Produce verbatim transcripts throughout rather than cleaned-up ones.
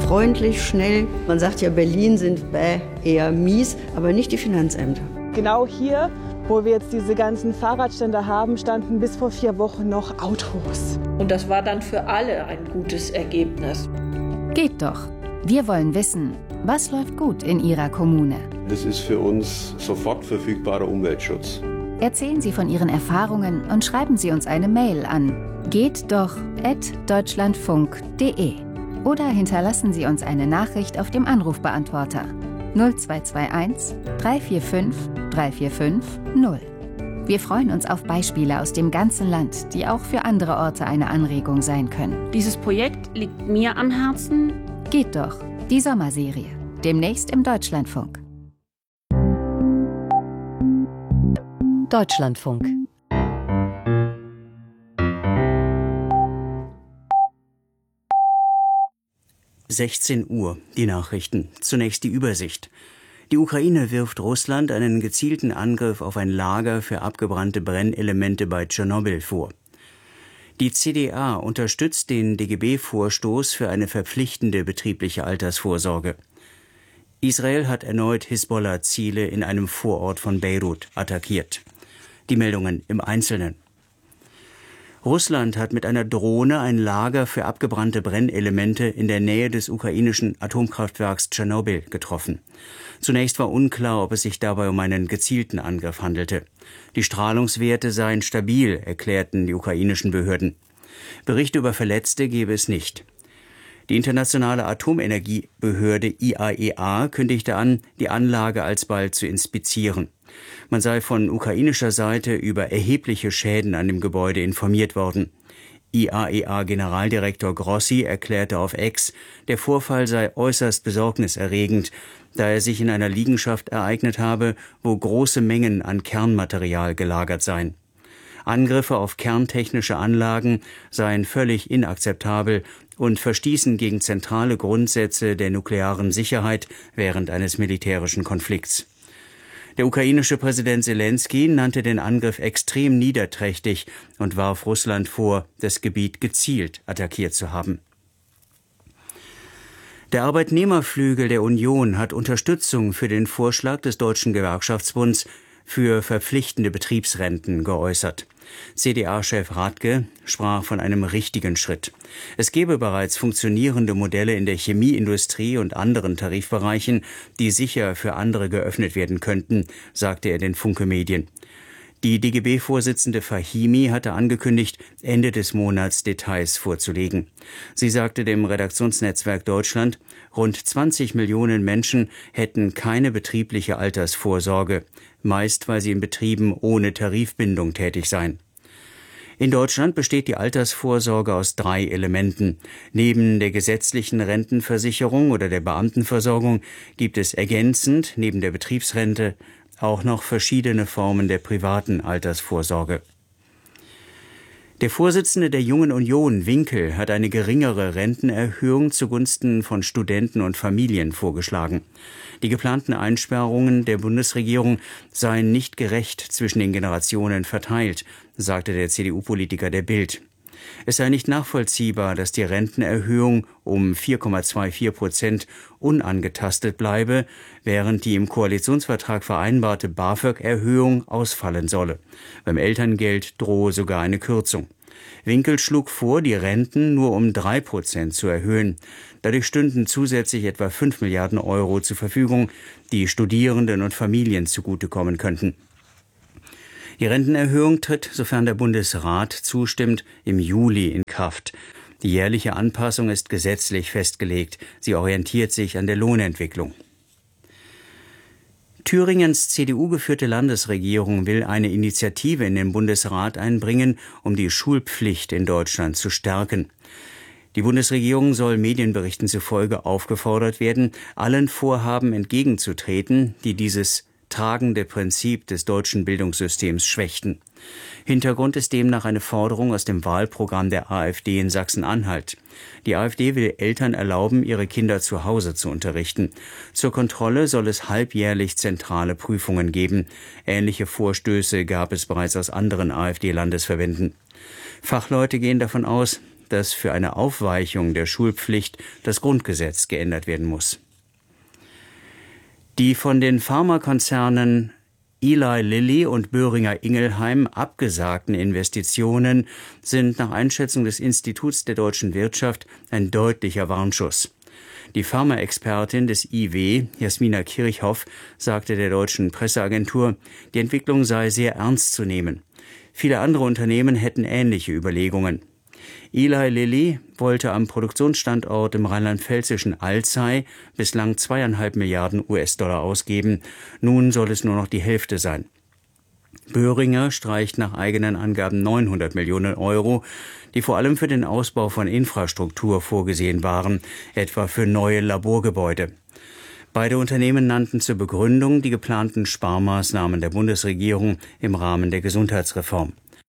freundlich, schnell. Man sagt ja, Berlin sind bäh, eher mies, aber nicht die Finanzämter. Genau hier, wo wir jetzt diese ganzen Fahrradständer haben, standen bis vor vier Wochen noch Autos. Und das war dann für alle ein gutes Ergebnis. Geht doch. Wir wollen wissen, was läuft gut in Ihrer Kommune. Das ist für uns sofort verfügbarer Umweltschutz. Erzählen Sie von Ihren Erfahrungen und schreiben Sie uns eine Mail an geht doch at deutschlandfunk punkt de oder hinterlassen Sie uns eine Nachricht auf dem Anrufbeantworter null zwei zwei eins drei vier fünf drei vier fünf null. Wir freuen uns auf Beispiele aus dem ganzen Land, die auch für andere Orte eine Anregung sein können. Dieses Projekt liegt mir am Herzen. Geht doch, die Sommerserie. Demnächst im Deutschlandfunk. Deutschlandfunk. sechzehn Uhr, die Nachrichten. Zunächst die Übersicht. Die Ukraine wirft Russland einen gezielten Angriff auf ein Lager für abgebrannte Brennelemente bei Tschernobyl vor. Die C D A unterstützt den D G B-Vorstoß für eine verpflichtende betriebliche Altersvorsorge. Israel hat erneut Hisbollah-Ziele in einem Vorort von Beirut attackiert. Die Meldungen im Einzelnen. Russland hat mit einer Drohne ein Lager für abgebrannte Brennelemente in der Nähe des ukrainischen Atomkraftwerks Tschernobyl getroffen. Zunächst war unklar, ob es sich dabei um einen gezielten Angriff handelte. Die Strahlungswerte seien stabil, erklärten die ukrainischen Behörden. Berichte über Verletzte gebe es nicht. Die internationale Atomenergiebehörde I A E A kündigte an, die Anlage alsbald zu inspizieren. Man sei von ukrainischer Seite über erhebliche Schäden an dem Gebäude informiert worden. I A E A-Generaldirektor Grossi erklärte auf X, der Vorfall sei äußerst besorgniserregend, da er sich in einer Liegenschaft ereignet habe, wo große Mengen an Kernmaterial gelagert seien. Angriffe auf kerntechnische Anlagen seien völlig inakzeptabel und verstießen gegen zentrale Grundsätze der nuklearen Sicherheit während eines militärischen Konflikts. Der ukrainische Präsident Selenskyj nannte den Angriff extrem niederträchtig und warf Russland vor, das Gebiet gezielt attackiert zu haben. Der Arbeitnehmerflügel der Union hat Unterstützung für den Vorschlag des Deutschen Gewerkschaftsbunds für verpflichtende Betriebsrenten geäußert. C D A-Chef Radke sprach von einem richtigen Schritt. Es gebe bereits funktionierende Modelle in der Chemieindustrie und anderen Tarifbereichen, die sicher für andere geöffnet werden könnten, sagte er den Funke Medien. Die D G B-Vorsitzende Fahimi hatte angekündigt, Ende des Monats Details vorzulegen. Sie sagte dem Redaktionsnetzwerk Deutschland, rund zwanzig Millionen Menschen hätten keine betriebliche Altersvorsorge, meist weil sie in Betrieben ohne Tarifbindung tätig seien. In Deutschland besteht die Altersvorsorge aus drei Elementen. Neben der gesetzlichen Rentenversicherung oder der Beamtenversorgung gibt es ergänzend, neben der Betriebsrente, auch noch verschiedene Formen der privaten Altersvorsorge. Der Vorsitzende der Jungen Union, Winkel, hat eine geringere Rentenerhöhung zugunsten von Studenten und Familien vorgeschlagen. Die geplanten Einsparungen der Bundesregierung seien nicht gerecht zwischen den Generationen verteilt, sagte der C D U-Politiker der Bild. Es sei nicht nachvollziehbar, dass die Rentenerhöhung um vier Komma vierundzwanzig Prozent unangetastet bleibe, während die im Koalitionsvertrag vereinbarte BAföG-Erhöhung ausfallen solle. Beim Elterngeld drohe sogar eine Kürzung. Winkel schlug vor, die Renten nur um drei Prozent zu erhöhen. Dadurch stünden zusätzlich etwa fünf Milliarden Euro zur Verfügung, die Studierenden und Familien zugutekommen könnten. Die Rentenerhöhung tritt, sofern der Bundesrat zustimmt, im Juli in Kraft. Die jährliche Anpassung ist gesetzlich festgelegt. Sie orientiert sich an der Lohnentwicklung. Thüringens C D U-geführte Landesregierung will eine Initiative in den Bundesrat einbringen, um die Schulpflicht in Deutschland zu stärken. Die Bundesregierung soll Medienberichten zufolge aufgefordert werden, allen Vorhaben entgegenzutreten, die dieses tragende Prinzip des deutschen Bildungssystems schwächten. Hintergrund ist demnach eine Forderung aus dem Wahlprogramm der AfD in Sachsen-Anhalt. Die AfD will Eltern erlauben, ihre Kinder zu Hause zu unterrichten. Zur Kontrolle soll es halbjährlich zentrale Prüfungen geben. Ähnliche Vorstöße gab es bereits aus anderen AfD-Landesverbänden. Fachleute gehen davon aus, dass für eine Aufweichung der Schulpflicht das Grundgesetz geändert werden muss. Die von den Pharmakonzernen Eli Lilly und Boehringer Ingelheim abgesagten Investitionen sind nach Einschätzung des Instituts der deutschen Wirtschaft ein deutlicher Warnschuss. Die Pharmaexpertin des I W, Jasmina Kirchhoff, sagte der deutschen Presseagentur, die Entwicklung sei sehr ernst zu nehmen. Viele andere Unternehmen hätten ähnliche Überlegungen. Eli Lilly wollte am Produktionsstandort im rheinland-pfälzischen Alzey bislang zweieinhalb Milliarden U S-Dollar ausgeben. Nun soll es nur noch die Hälfte sein. Boehringer streicht nach eigenen Angaben neunhundert Millionen Euro, die vor allem für den Ausbau von Infrastruktur vorgesehen waren, etwa für neue Laborgebäude. Beide Unternehmen nannten zur Begründung die geplanten Sparmaßnahmen der Bundesregierung im Rahmen der Gesundheitsreform.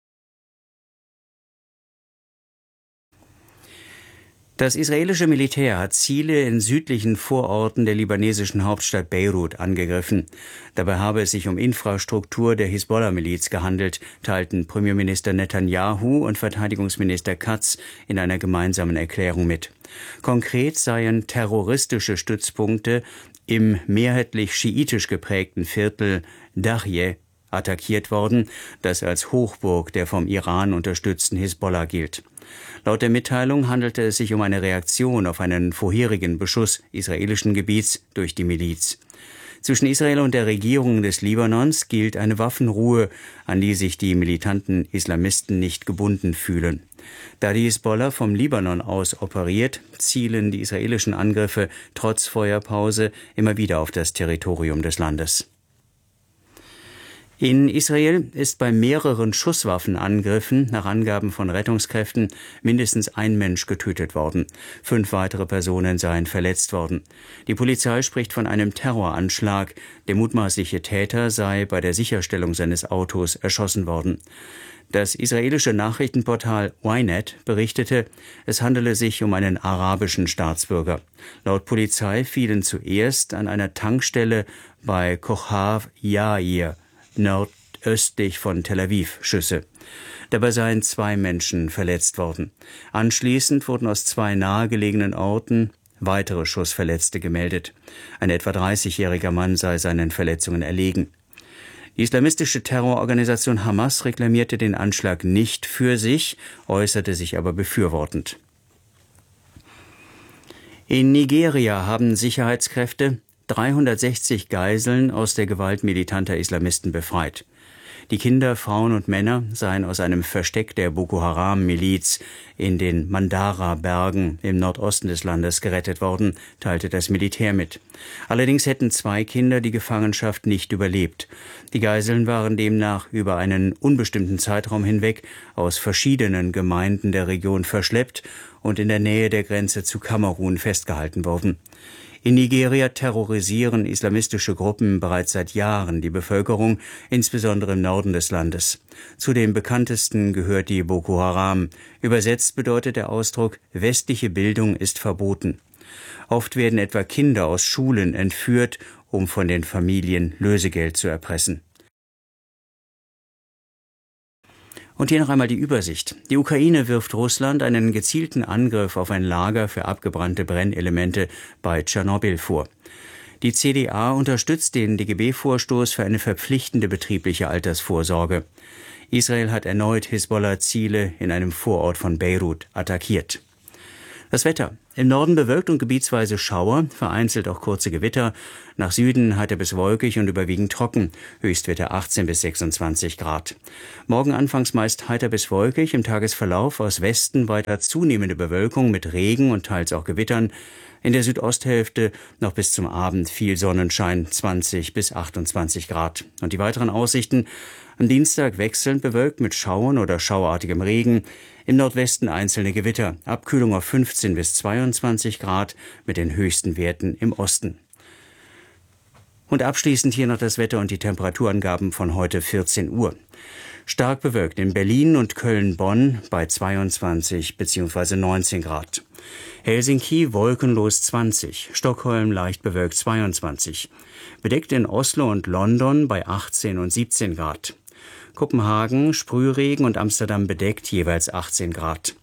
Das israelische Militär hat Ziele in südlichen Vororten der libanesischen Hauptstadt Beirut angegriffen. Dabei habe es sich um Infrastruktur der Hisbollah-Miliz gehandelt, teilten Premierminister Netanyahu und Verteidigungsminister Katz in einer gemeinsamen Erklärung mit. Konkret seien terroristische Stützpunkte im mehrheitlich schiitisch geprägten Viertel Dahye attackiert worden, das als Hochburg der vom Iran unterstützten Hisbollah gilt. Laut der Mitteilung handelte es sich um eine Reaktion auf einen vorherigen Beschuss israelischen Gebiets durch die Miliz. Zwischen Israel und der Regierung des Libanons gilt eine Waffenruhe, an die sich die militanten Islamisten nicht gebunden fühlen. Da die Hisbollah vom Libanon aus operiert, zielen die israelischen Angriffe trotz Feuerpause immer wieder auf das Territorium des Landes. In Israel ist bei mehreren Schusswaffenangriffen nach Angaben von Rettungskräften mindestens ein Mensch getötet worden. Fünf weitere Personen seien verletzt worden. Die Polizei spricht von einem Terroranschlag. Der mutmaßliche Täter sei bei der Sicherstellung seines Autos erschossen worden. Das israelische Nachrichtenportal Ynet berichtete, es handele sich um einen arabischen Staatsbürger. Laut Polizei fielen zuerst an einer Tankstelle bei Kochav Yair nordöstlich von Tel Aviv Schüsse. Dabei seien zwei Menschen verletzt worden. Anschließend wurden aus zwei nahegelegenen Orten weitere Schussverletzte gemeldet. Ein etwa dreißigjähriger Mann sei seinen Verletzungen erlegen. Die islamistische Terrororganisation Hamas reklamierte den Anschlag nicht für sich, äußerte sich aber befürwortend. In Nigeria haben Sicherheitskräfte dreihundertsechzig Geiseln aus der Gewalt militanter Islamisten befreit. Die Kinder, Frauen und Männer seien aus einem Versteck der Boko Haram-Miliz in den Mandara-Bergen im Nordosten des Landes gerettet worden, teilte das Militär mit. Allerdings hätten zwei Kinder die Gefangenschaft nicht überlebt. Die Geiseln waren demnach über einen unbestimmten Zeitraum hinweg aus verschiedenen Gemeinden der Region verschleppt und in der Nähe der Grenze zu Kamerun festgehalten worden. In Nigeria terrorisieren islamistische Gruppen bereits seit Jahren die Bevölkerung, insbesondere im Norden des Landes. Zu den bekanntesten gehört die Boko Haram. Übersetzt bedeutet der Ausdruck, westliche Bildung ist verboten. Oft werden etwa Kinder aus Schulen entführt, um von den Familien Lösegeld zu erpressen. Und hier noch einmal die Übersicht. Die Ukraine wirft Russland einen gezielten Angriff auf ein Lager für abgebrannte Brennelemente bei Tschernobyl vor. Die C D A unterstützt den D G B-Vorstoß für eine verpflichtende betriebliche Altersvorsorge. Israel hat erneut Hisbollah-Ziele in einem Vorort von Beirut attackiert. Das Wetter. Im Norden bewölkt und gebietsweise Schauer, vereinzelt auch kurze Gewitter. Nach Süden heiter bis wolkig und überwiegend trocken. Höchstwerte achtzehn bis sechsundzwanzig Grad. Morgen anfangs meist heiter bis wolkig, im Tagesverlauf aus Westen weiter zunehmende Bewölkung mit Regen und teils auch Gewittern. In der Südosthälfte noch bis zum Abend viel Sonnenschein, zwanzig bis achtundzwanzig Grad. Und die weiteren Aussichten: am Dienstag wechselnd bewölkt mit Schauern oder schauartigem Regen. Im Nordwesten einzelne Gewitter. Abkühlung auf fünfzehn bis zweiundzwanzig Grad mit den höchsten Werten im Osten. Und abschließend hier noch das Wetter und die Temperaturangaben von heute vierzehn Uhr. Stark bewölkt in Berlin und Köln-Bonn bei zweiundzwanzig bzw. neunzehn Grad. Helsinki wolkenlos zwanzig, Stockholm leicht bewölkt zweiundzwanzig. Bedeckt in Oslo und London bei achtzehn und siebzehn Grad. Kopenhagen Sprühregen und Amsterdam bedeckt jeweils achtzehn Grad.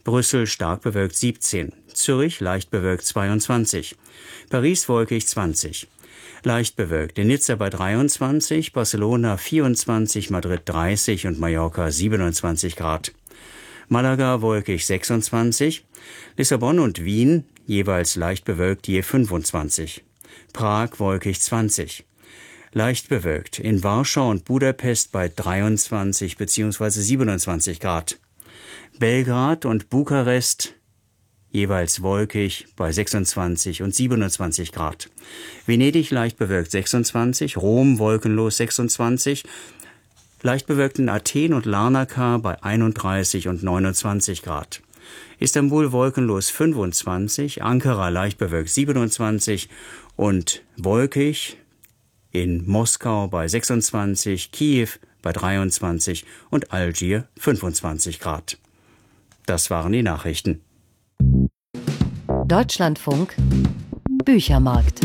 Brüssel stark bewölkt siebzehn, Zürich leicht bewölkt zweiundzwanzig, Paris wolkig zwanzig, leicht bewölkt in Nizza bei dreiundzwanzig, Barcelona vierundzwanzig, Madrid dreißig und Mallorca siebenundzwanzig Grad. Malaga wolkig sechsundzwanzig, Lissabon und Wien jeweils leicht bewölkt je fünfundzwanzig, Prag wolkig zwanzig, leicht bewölkt in Warschau und Budapest bei dreiundzwanzig bzw. siebenundzwanzig Grad. Belgrad und Bukarest jeweils wolkig bei sechsundzwanzig und siebenundzwanzig Grad. Venedig leicht bewölkt sechsundzwanzig, Rom wolkenlos sechsundzwanzig, leicht bewölkt in Athen und Larnaca bei einunddreißig und neunundzwanzig Grad. Istanbul wolkenlos fünfundzwanzig, Ankara leicht bewölkt siebenundzwanzig und wolkig in Moskau bei sechsundzwanzig, Kiew bei dreiundzwanzig und Algier fünfundzwanzig Grad. Das waren die Nachrichten. Deutschlandfunk Büchermarkt.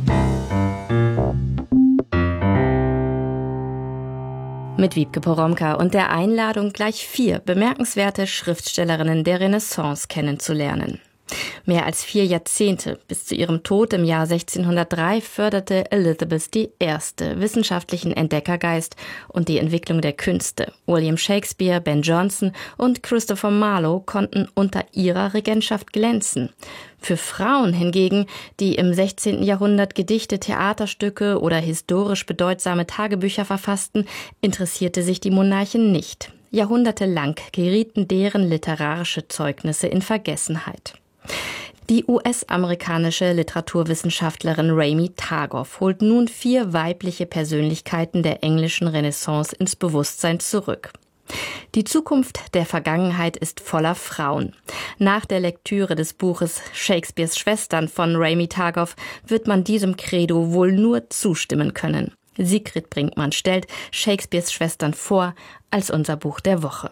Mit Wiebke Poromka und der Einladung, gleich vier bemerkenswerte Schriftstellerinnen der Renaissance kennenzulernen. Mehr als vier Jahrzehnte bis zu ihrem Tod im Jahr sechzehnhundertdrei förderte Elizabeth die Erste wissenschaftlichen Entdeckergeist und die Entwicklung der Künste. William Shakespeare, Ben Jonson und Christopher Marlowe konnten unter ihrer Regentschaft glänzen. Für Frauen hingegen, die im sechzehnten Jahrhundert Gedichte, Theaterstücke oder historisch bedeutsame Tagebücher verfassten, interessierte sich die Monarchin nicht. Jahrhundertelang gerieten deren literarische Zeugnisse in Vergessenheit. Die U S-amerikanische Literaturwissenschaftlerin Ramy Targoff holt nun vier weibliche Persönlichkeiten der englischen Renaissance ins Bewusstsein zurück. Die Zukunft der Vergangenheit ist voller Frauen. Nach der Lektüre des Buches Shakespeares Schwestern von Ramy Targoff wird man diesem Credo wohl nur zustimmen können. Sigrid Brinkmann stellt Shakespeares Schwestern vor als unser Buch der Woche.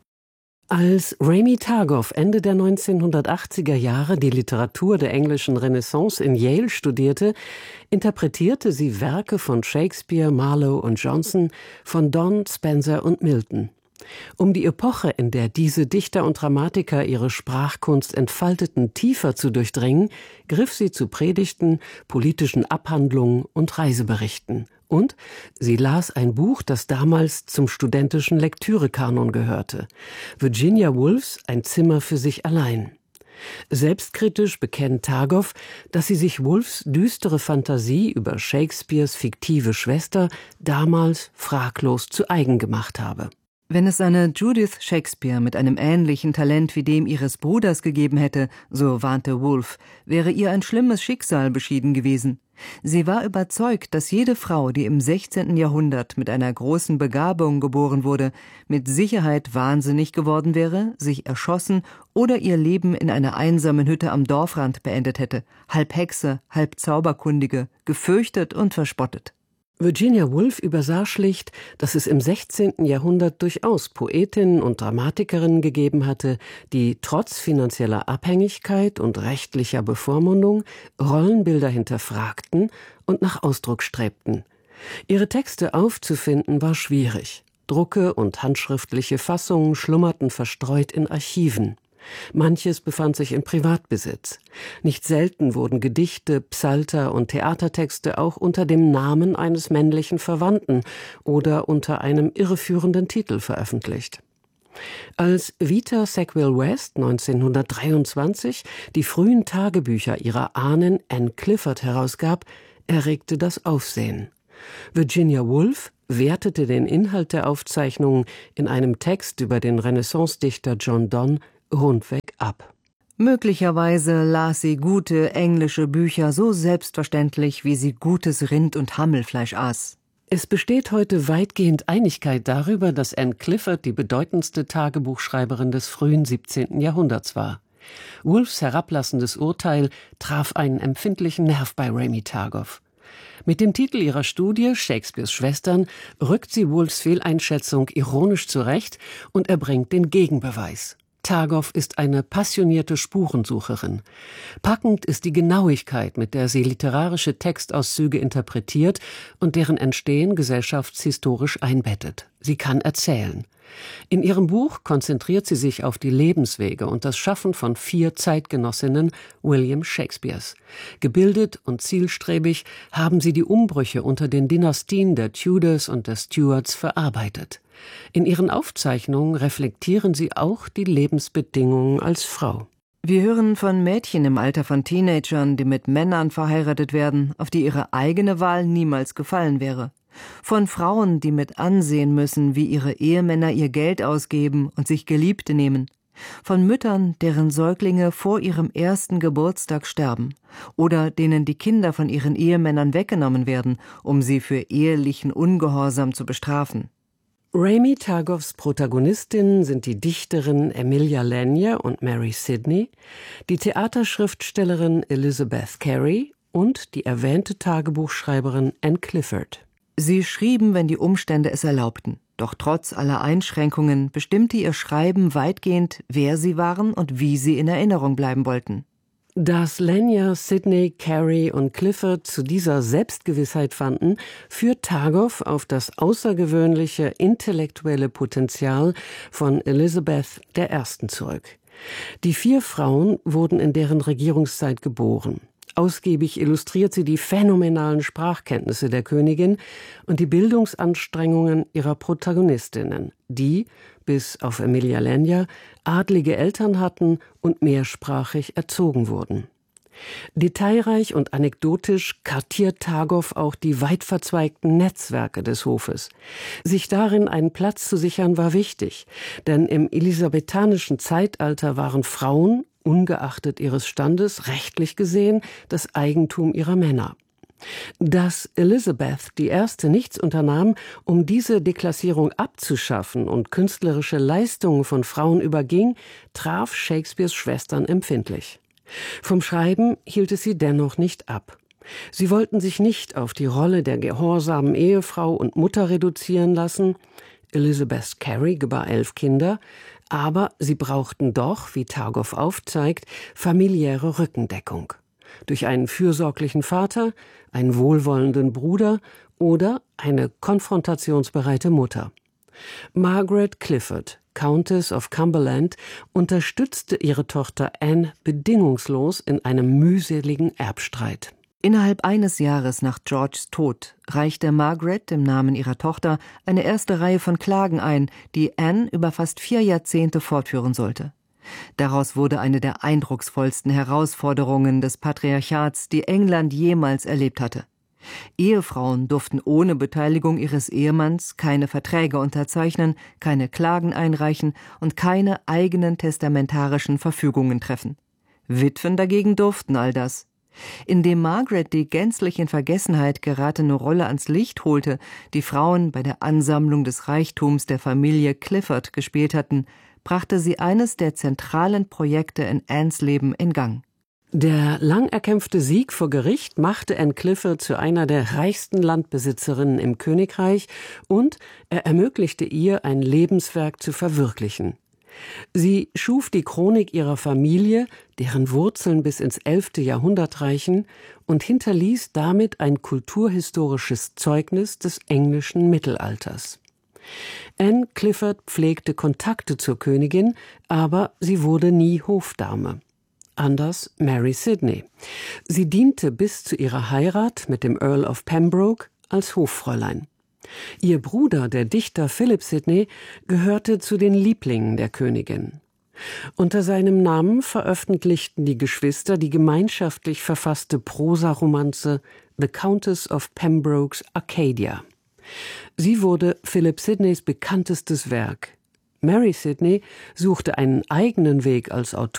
Als Ramy Targoff Ende der neunzehnhundertachtziger Jahre die Literatur der englischen Renaissance in Yale studierte, interpretierte sie Werke von Shakespeare, Marlowe und Jonson, von Donne, Spenser und Milton. Um die Epoche, in der diese Dichter und Dramatiker ihre Sprachkunst entfalteten, tiefer zu durchdringen, griff sie zu Predigten, politischen Abhandlungen und Reiseberichten. Und sie las ein Buch, das damals zum studentischen Lektürekanon gehörte. Virginia Woolfs Ein Zimmer für sich allein. Selbstkritisch bekennt Targoff, dass sie sich Woolfs düstere Fantasie über Shakespeares fiktive Schwester damals fraglos zu eigen gemacht habe. Wenn es eine Judith Shakespeare mit einem ähnlichen Talent wie dem ihres Bruders gegeben hätte, so warnte Woolf, wäre ihr ein schlimmes Schicksal beschieden gewesen. Sie war überzeugt, dass jede Frau, die im sechzehnten Jahrhundert mit einer großen Begabung geboren wurde, mit Sicherheit wahnsinnig geworden wäre, sich erschossen oder ihr Leben in einer einsamen Hütte am Dorfrand beendet hätte, halb Hexe, halb Zauberkundige, gefürchtet und verspottet. Virginia Woolf übersah schlicht, dass es im sechzehnten Jahrhundert durchaus Poetinnen und Dramatikerinnen gegeben hatte, die trotz finanzieller Abhängigkeit und rechtlicher Bevormundung Rollenbilder hinterfragten und nach Ausdruck strebten. Ihre Texte aufzufinden war schwierig. Drucke und handschriftliche Fassungen schlummerten verstreut in Archiven. Manches befand sich in Privatbesitz. Nicht selten wurden Gedichte, Psalter und Theatertexte auch unter dem Namen eines männlichen Verwandten oder unter einem irreführenden Titel veröffentlicht. Als Vita Sackville-West neunzehnhundertdreiundzwanzig die frühen Tagebücher ihrer Ahnen Anne Clifford herausgab, erregte das Aufsehen. Virginia Woolf wertete den Inhalt der Aufzeichnungen in einem Text über den Renaissance-Dichter John Donne rundweg ab. Möglicherweise las sie gute englische Bücher so selbstverständlich, wie sie gutes Rind- und Hammelfleisch aß. Es besteht heute weitgehend Einigkeit darüber, dass Anne Clifford die bedeutendste Tagebuchschreiberin des frühen siebzehnten Jahrhunderts war. Woolfs herablassendes Urteil traf einen empfindlichen Nerv bei Ramy Targoff. Mit dem Titel ihrer Studie Shakespeares Schwestern rückt sie Woolfs Fehleinschätzung ironisch zurecht und erbringt den Gegenbeweis. Targoff ist eine passionierte Spurensucherin. Packend ist die Genauigkeit, mit der sie literarische Textauszüge interpretiert und deren Entstehen gesellschaftshistorisch einbettet. Sie kann erzählen. In ihrem Buch konzentriert sie sich auf die Lebenswege und das Schaffen von vier Zeitgenossinnen William Shakespeares. Gebildet und zielstrebig haben sie die Umbrüche unter den Dynastien der Tudors und der Stuarts verarbeitet. In ihren Aufzeichnungen reflektieren sie auch die Lebensbedingungen als Frau. Wir hören von Mädchen im Alter von Teenagern, die mit Männern verheiratet werden, auf die ihre eigene Wahl niemals gefallen wäre. Von Frauen, die mit ansehen müssen, wie ihre Ehemänner ihr Geld ausgeben und sich Geliebte nehmen. Von Müttern, deren Säuglinge vor ihrem ersten Geburtstag sterben. Oder denen die Kinder von ihren Ehemännern weggenommen werden, um sie für ehelichen Ungehorsam zu bestrafen. Raymie Targoffs Protagonistinnen sind die Dichterin Emilia Lanier und Mary Sidney, die Theaterschriftstellerin Elizabeth Carey und die erwähnte Tagebuchschreiberin Anne Clifford. Sie schrieben, wenn die Umstände es erlaubten. Doch trotz aller Einschränkungen bestimmte ihr Schreiben weitgehend, wer sie waren und wie sie in Erinnerung bleiben wollten. Dass Lanier, Sidney, Carey und Clifford zu dieser Selbstgewissheit fanden, führt Targoff auf das außergewöhnliche intellektuelle Potenzial von Elizabeth der Ersten zurück. Die vier Frauen wurden in deren Regierungszeit geboren. Ausgiebig illustriert sie die phänomenalen Sprachkenntnisse der Königin und die Bildungsanstrengungen ihrer Protagonistinnen, die, bis auf Emilia Lanier, adlige Eltern hatten und mehrsprachig erzogen wurden. Detailreich und anekdotisch kartiert Targoff auch die weit verzweigten Netzwerke des Hofes. Sich darin einen Platz zu sichern war wichtig, denn im elisabethanischen Zeitalter waren Frauen, ungeachtet ihres Standes, rechtlich gesehen das Eigentum ihrer Männer. Dass Elizabeth die Erste nichts unternahm, um diese Deklassierung abzuschaffen und künstlerische Leistungen von Frauen überging, traf Shakespeares Schwestern empfindlich. Vom Schreiben hielt es sie dennoch nicht ab. Sie wollten sich nicht auf die Rolle der gehorsamen Ehefrau und Mutter reduzieren lassen. Elizabeth Carey gebar elf Kinder, aber sie brauchten doch, wie Targoff aufzeigt, familiäre Rückendeckung. Durch einen fürsorglichen Vater, einen wohlwollenden Bruder oder eine konfrontationsbereite Mutter. Margaret Clifford, Countess of Cumberland, unterstützte ihre Tochter Anne bedingungslos in einem mühseligen Erbstreit. Innerhalb eines Jahres nach Georges Tod reichte Margaret im Namen ihrer Tochter eine erste Reihe von Klagen ein, die Anne über fast vier Jahrzehnte fortführen sollte. Daraus wurde eine der eindrucksvollsten Herausforderungen des Patriarchats, die England jemals erlebt hatte. Ehefrauen durften ohne Beteiligung ihres Ehemanns keine Verträge unterzeichnen, keine Klagen einreichen und keine eigenen testamentarischen Verfügungen treffen. Witwen dagegen durften all das. Indem Margaret die gänzlich in Vergessenheit geratene Rolle ans Licht holte, die Frauen bei der Ansammlung des Reichtums der Familie Clifford gespielt hatten, brachte sie eines der zentralen Projekte in Annes Leben in Gang. Der lang erkämpfte Sieg vor Gericht machte Anne Clifford zu einer der reichsten Landbesitzerinnen im Königreich und er ermöglichte ihr, ein Lebenswerk zu verwirklichen. Sie schuf die Chronik ihrer Familie, deren Wurzeln bis ins elfte Jahrhundert reichen, und hinterließ damit ein kulturhistorisches Zeugnis des englischen Mittelalters. Anne Clifford pflegte Kontakte zur Königin, aber sie wurde nie Hofdame. Anders Mary Sidney. Sie diente bis zu ihrer Heirat mit dem Earl of Pembroke als Hoffräulein. Ihr Bruder, der Dichter Philip Sidney, gehörte zu den Lieblingen der Königin. Unter seinem Namen veröffentlichten die Geschwister die gemeinschaftlich verfasste Prosaromanze The Countess of Pembroke's Arcadia. Sie wurde Philip Sidneys bekanntestes Werk. Mary Sidney suchte einen eigenen Weg als Autorin